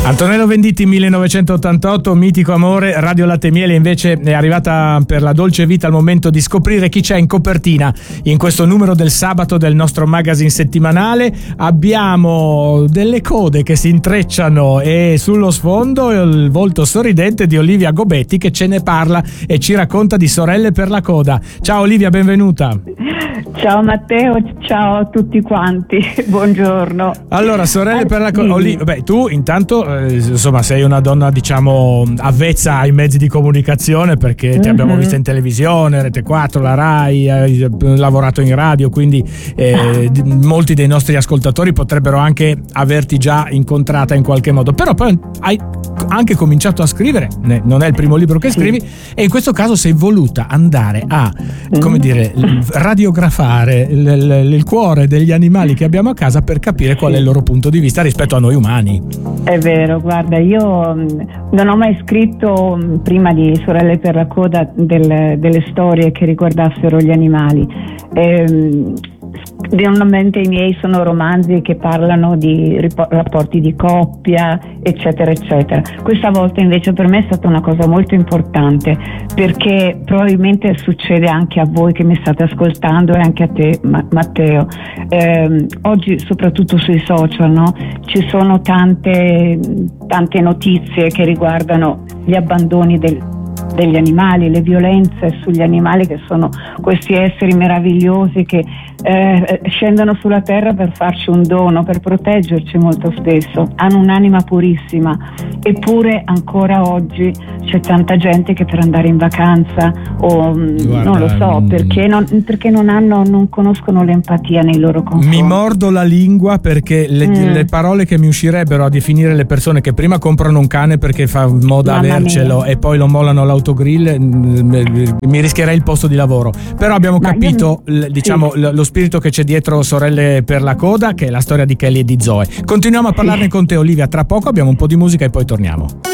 Antonello Venditti, 1988, mitico amore. Radio Latte e Miele invece è arrivata per la dolce vita al momento di scoprire chi c'è in copertina in questo numero del sabato del nostro magazine settimanale. Abbiamo delle code che si intrecciano e sullo sfondo il volto sorridente di Olivia Gobetti che ce ne parla e ci racconta di Sorelle per la Coda. Ciao Olivia, benvenuta. Ciao Matteo, ciao a tutti quanti, buongiorno. Allora, Sorelle per la Coda, beh, tu intanto insomma sei una donna, diciamo, avvezza ai mezzi di comunicazione, perché ti abbiamo vista in televisione, Rete 4, la Rai, hai lavorato in radio, quindi molti dei nostri ascoltatori potrebbero anche averti già incontrata in qualche modo, però poi hai anche cominciato a scrivere, non è il primo libro che scrivi, e in questo caso sei voluta andare a, come dire, radiografare il cuore degli animali che abbiamo a casa per capire qual è il loro punto di vista rispetto a noi umani. È vero, guarda, io non ho mai scritto prima di Sorelle per la Coda delle storie che riguardassero gli animali. Normalmente i miei sono romanzi che parlano di rapporti di coppia, eccetera eccetera. Questa volta invece per me è stata una cosa molto importante, perché probabilmente succede anche a voi che mi state ascoltando e anche a te, Matteo. Oggi soprattutto sui social, no? Ci sono tante notizie che riguardano gli abbandoni degli animali, le violenze sugli animali, che sono questi esseri meravigliosi che scendono sulla terra per farci un dono, per proteggerci molto spesso, hanno un'anima purissima, eppure ancora oggi c'è tanta gente che per andare in vacanza o non lo so, perché non conoscono l'empatia nei loro confronti. Mi mordo la lingua perché le parole che mi uscirebbero a definire le persone che prima comprano un cane perché fa moda avercelo e poi lo mollano all'autogrill, mi rischierei il posto di lavoro. Però abbiamo capito lo spirito che c'è dietro Sorelle per la Coda, che è la storia di Kelly e di Zoe. Continuiamo a parlarne con te, Olivia, tra poco abbiamo un po' di musica e poi torniamo.